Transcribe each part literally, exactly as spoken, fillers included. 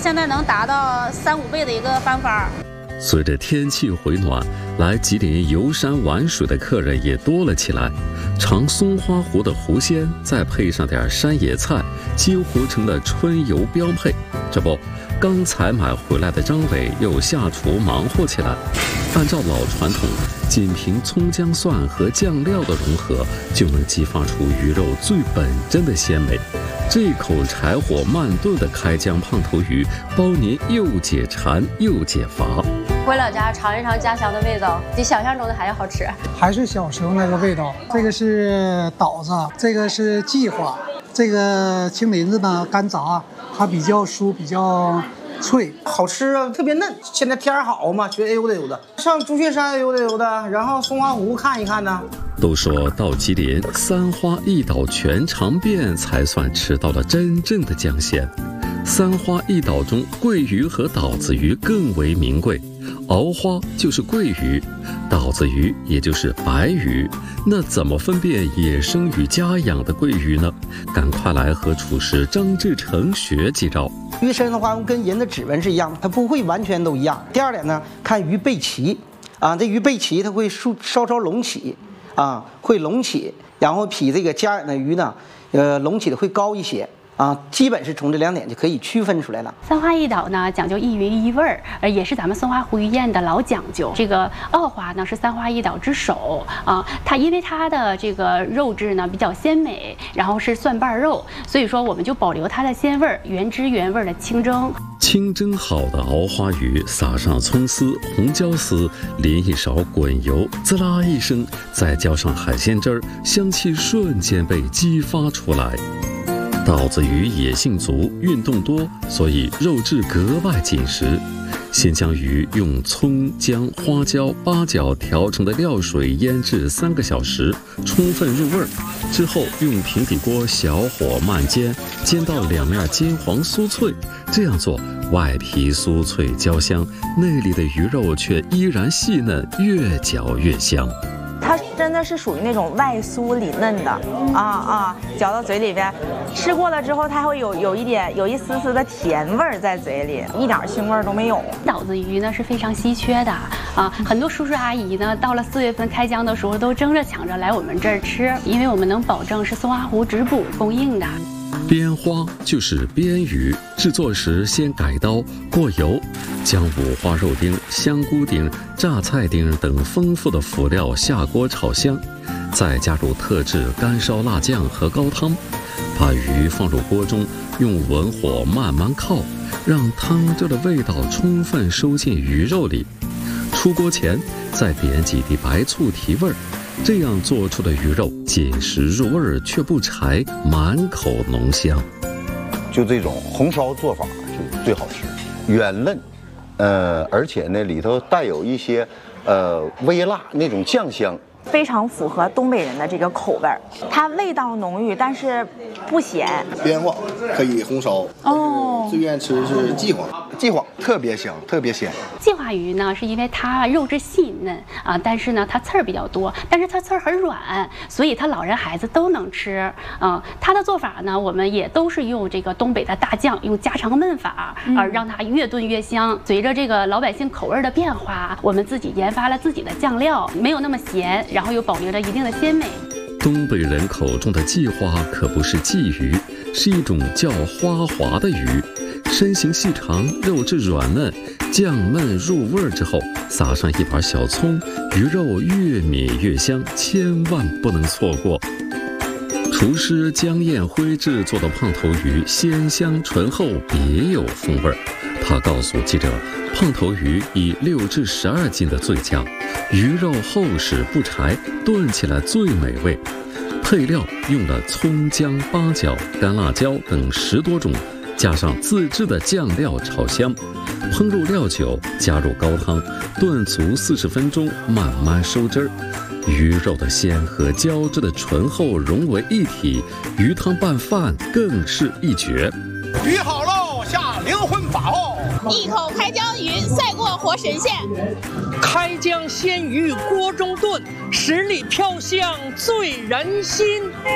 现在能达到三五倍的一个翻番。 随着天气回暖，来吉林游山玩水的客人也多了起来。尝松花湖的湖鲜，再配上点山野菜，几乎成了春游标配。这不，刚才买回来的张伟又下厨忙活起来。按照老传统，仅凭葱姜蒜和酱料的融合，就能激发出鱼肉最本真的鲜美。这口柴火慢炖的开江胖头鱼，包您又解馋又解乏。 回老家尝一尝家乡的味道，比想象中的还要好吃， 还是小时候那个味道。这个是枣子，这个是蓟花，这个青林子呢干炸，它比较酥，比较脆， 好吃啊，特别嫩。现在天儿好嘛，觉得哎呦的呦的，上朱雀山呦的呦的，然后松花湖看一看呢。 都说到吉林，三花一岛全尝遍，才算吃到了真正的江鲜。三花一岛中，桂鱼和岛子鱼更为名贵。鳌花就是桂鱼，岛子鱼也就是白鱼。那怎么分辨野生与家养的桂鱼呢？赶快来和厨师张志成学几招。 鱼身的话跟人的指纹是一样的，它不会完全都一样。第二点呢，看鱼背鳍啊，这鱼背鳍它会稍稍稍隆起啊，会隆起，然后比这个家养的鱼呢，呃，隆起的会高一些。啊，基本是从这两点就可以区分出来了。 三花一岛呢，讲究一云一味儿，呃，也是咱们松花湖鱼宴的老讲究。这个澳花呢是三花一岛之首啊，它因为它的这个肉质呢比较鲜美，然后是蒜瓣肉，所以说我们就保留它的鲜味儿，原汁原味的清蒸。 清蒸好的鳌花鱼，撒上葱丝、红椒丝，淋一勺滚油，滋啦一声，再浇上海鲜汁儿，香气瞬间被激发出来。岛子鱼野性足，运动多，所以肉质格外紧实。先将鱼用葱、姜、花椒、八角调成的料水腌制三个小时，充分入味儿。之后用平底锅小火慢煎，煎到两面金黄酥脆。这样做，外皮酥脆焦香，内里的鱼肉却依然细嫩，越嚼越香。 它真的是属于那种外酥里嫩的啊啊，嚼到嘴里边，吃过了之后，它会有有一点有一丝丝的甜味儿在嘴里，一点腥味儿都没有。 岛子鱼呢是非常稀缺的啊，很多叔叔阿姨呢到了四月份开江的时候，都争着抢着来我们这儿吃，因为我们能保证是松花湖直补供应的。 边花就是边鱼，制作时先改刀过油，将五花肉丁、香菇丁、榨菜丁等丰富的辅料下锅炒香，再加入特制干烧辣酱和高汤，把鱼放入锅中，用文火慢慢靠，让汤汁的味道充分收进鱼肉里。出锅前再点几滴白醋提味儿。这样做出的鱼肉紧实入味却不柴，满口浓香。 就这种红烧做法就最好吃，圆嫩，呃，而且呢里头带有一些呃微辣那种酱香， 非常符合东北人的这个口味儿。它味道浓郁，但是不咸。 边花可以红烧哦，最愿意吃的是蓟花，蓟花特别香，特别鲜。 蓟花鱼呢，是因为它肉质细嫩啊，但是呢它刺儿比较多，但是它刺儿很软，所以它老人孩子都能吃啊。它的做法呢，我们也都是用这个东北的大酱，用家常焖法啊，让它越炖越香。随着这个老百姓口味的变化，我们自己研发了自己的酱料，没有那么咸，然后又保留着一定的鲜美。 东北人口中的蓟花可不是鲫鱼，是一种叫花滑的鱼，身形细长，肉质软嫩，酱焖入味之后，撒上一把小葱，鱼肉越抿越香，千万不能错过。厨师江艳辉制作的胖头鱼鲜香醇厚，别有风味。他告诉记者，胖头鱼以六至十二斤的最佳，鱼肉厚实不柴，炖起来最美味。配料用了葱、姜、八角、干辣椒等十多种，加上自制的酱料炒香，烹入料酒，加入高汤，炖足四十分钟，慢慢收汁儿。鱼肉的鲜和胶质的醇厚融为一体，鱼汤拌饭更是一绝。 鱼好喽，下灵魂法哦！ 一口开江鱼赛过活神仙， 开江鲜鱼锅中炖，十里飘香醉人心。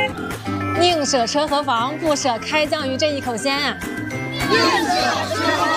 宁舍车和房，不舍开江鱼这一口鲜啊！ 宁舍车